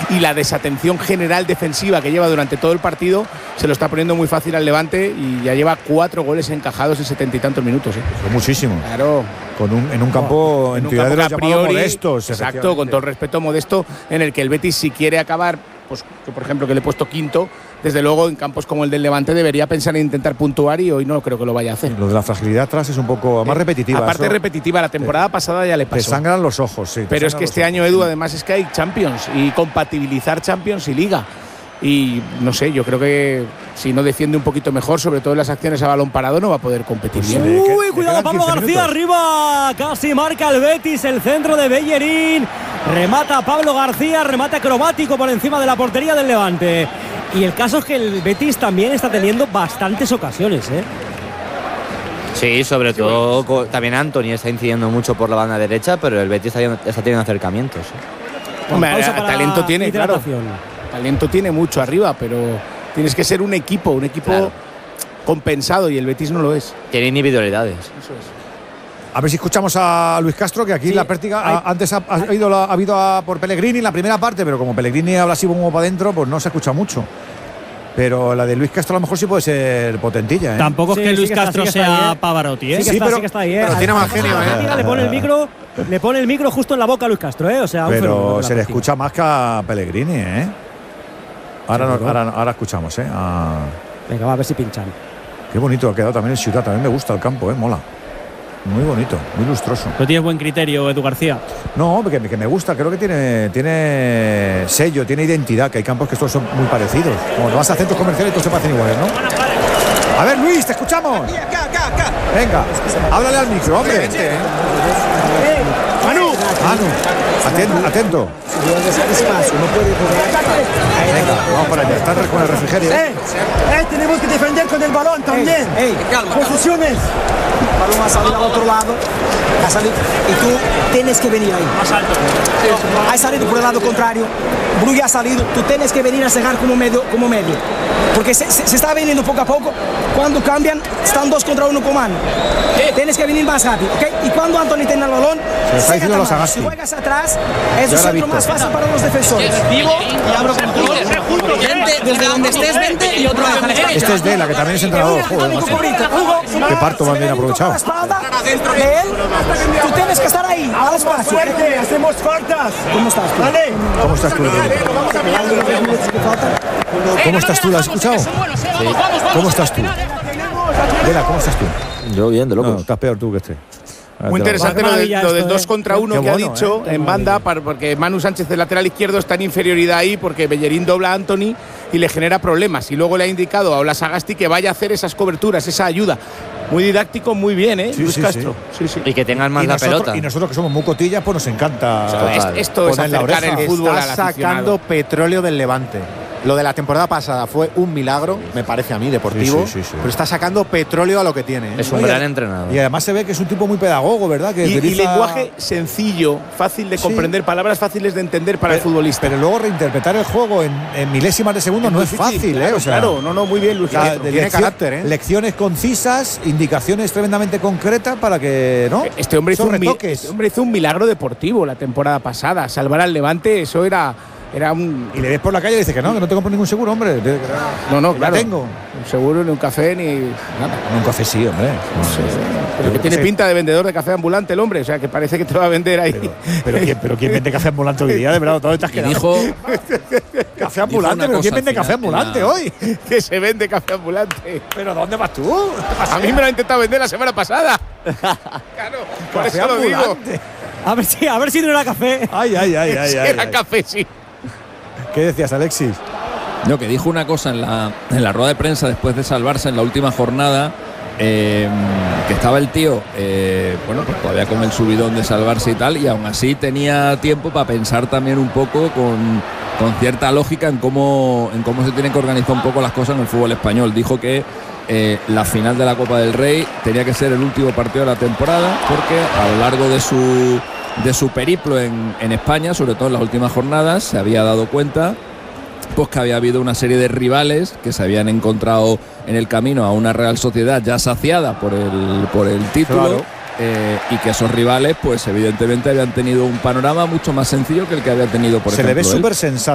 y la desatención general defensiva que lleva durante todo el partido se lo está poniendo muy fácil al Levante y ya lleva 4 goles encajados en 70 y tantos minutos. Fue muchísimo. Claro. En un campo, en teoría de los llamados modestos. Exacto, con todo el respeto modesto, en el que el Betis, si quiere acabar, pues yo, por ejemplo, que le he puesto quinto, desde luego en campos como el del Levante debería pensar en intentar puntuar y hoy no creo que lo vaya a hacer. Lo de la fragilidad atrás es un poco más repetitiva. Aparte repetitiva, la temporada pasada ya le pasó. Te sangran los ojos, sí. Pero es que este año, Edu, además es que hay Champions y compatibilizar Champions y Liga. Y no sé, yo creo que si no defiende un poquito mejor, sobre todo en las acciones a balón parado, no va a poder competir bien. Uy, cuidado, Pablo García arriba. Casi marca el Betis, el centro de Bellerín. Remata Pablo García, remate acrobático por encima de la portería del Levante. Y el caso es que el Betis también está teniendo bastantes ocasiones, ¿eh? Sí, sobre todo también Antony está incidiendo mucho por la banda derecha, pero el Betis está teniendo acercamientos. Hombre, talento tiene, claro. Talento tiene mucho arriba, pero tienes que ser un equipo claro, compensado, y el Betis no lo es. Tiene individualidades. Eso es. A ver si escuchamos a Luis Castro, que aquí en la práctica antes ha habido por Pellegrini en la primera parte, pero como Pellegrini habla así como para adentro, pues no se escucha mucho. Pero la de Luis Castro a lo mejor sí puede ser potentilla, ¿eh? Tampoco es que Luis Castro sea Pavarotti, ¿eh? Sí, pero tiene más genio, ¿eh? Le pone el micro justo en la boca a Luis Castro, ¿eh? O sea, pero se le escucha más que a Pellegrini, ¿eh? Ahora escuchamos, ¿eh? Venga, va a ver si pinchan. Qué bonito ha quedado también en Ciudad. También me gusta el campo, mola. Muy bonito, muy lustroso. ¿No tienes buen criterio, Edu García? No, que me gusta. Creo que tiene sello, tiene identidad. Que hay campos que estos son muy parecidos. Como vas a centros comerciales, todos se parecen iguales, ¿no? A ver, Luis, te escuchamos. Acá. Venga, háblale al micro, hombre. Manu, atento. Venga, vamos para allá. Está con el refrigerio. tenemos que defender con el balón también. Posiciones. El balón ha salido al otro lado. Ha salido. Y tú tienes que venir ahí. Más alto. Ha salido por el lado contrario. Brugge ha salido. Tú tienes que venir a cegar como medio. Porque se está viniendo poco a poco. Cuando cambian, están 2 contra 1 con mano. Tienes que venir más rápido, ¿ok? Y cuando Antony tiene el balón, si juegas atrás, es un centro más fácil para los defensores. Vivo y abro control. Desde donde estés, vente y otro déjale. Este es de la que también es entrenador. Qué parto más bien aprovechado. Tú tienes que estar ahí, al espacio. Hacemos faltas. ¿Cómo estás tú? ¿Cómo estás tú? ¿Cómo estás tú? ¿La has escuchado? Sí. ¿Cómo estás tú? Dela, ¿cómo estás tú? Yo bien, de locos. No, estás peor tú que este. Muy interesante lo del 2 contra 1 que ha dicho en banda, porque Manu Sánchez, el lateral izquierdo, está en inferioridad ahí porque Bellerín dobla a Antony y le genera problemas. Y luego le ha indicado a Ola Sagasti que vaya a hacer esas coberturas, esa ayuda. Muy didáctico, muy bien, ¿eh? Luis Castro. Sí. Y que tengan más la pelota. Y nosotros que somos muy cotillas, pues nos encanta. Esto es acercar el fútbol al aficionado. Está sacando petróleo del Levante. Lo de la temporada pasada fue un milagro, me parece a mí, deportivo. Sí. Pero está sacando petróleo a lo que tiene. Es un gran entrenador. Y además se ve que es un tipo muy pedagogo, ¿verdad? Que y lenguaje sencillo, fácil de comprender, palabras fáciles de entender para el futbolista. Pero luego reinterpretar el juego en milésimas de segundo no es fácil, claro, O sea, claro, muy bien, Luis. Tiene carácter, ¿eh? Lecciones concisas, indicaciones tremendamente concretas para que, ¿no? Este hombre hizo un milagro deportivo la temporada pasada. Salvar al Levante, eso era un... Y le ves por la calle y dices que no te compro ningún seguro, hombre. No, claro. Tengo. Un seguro, ni un café, ni nada. Un café sí, hombre. Pero que tiene pinta de vendedor de café ambulante el hombre, o sea, que parece que te va a vender ahí. Pero ¿quién vende café ambulante hoy día? De verdad, todo estás quedando. Dijo café ambulante, pero ¿quién vende café ambulante hoy? Que se vende café ambulante. ¿Pero dónde vas tú? A mí me lo ha intentado vender la semana pasada. Claro, por café eso lo digo. A ver si no era café. Ay. Era café, sí. ¿Qué decías, Alexis? No, que dijo una cosa en la rueda de prensa después de salvarse en la última jornada, que estaba el tío, pues todavía con el subidón de salvarse y tal, y aún así tenía tiempo para pensar también un poco con cierta lógica en cómo se tienen que organizar un poco las cosas en el fútbol español. Dijo que la final de la Copa del Rey tenía que ser el último partido de la temporada, porque a lo largo de su periplo en España, sobre todo en las últimas jornadas, se había dado cuenta pues que había habido una serie de rivales que se habían encontrado en el camino a una Real Sociedad ya saciada por el título. Claro. Y que esos rivales pues evidentemente habían tenido un panorama mucho más sencillo que el que había tenido por ejemplo. Se le ve súper sensato.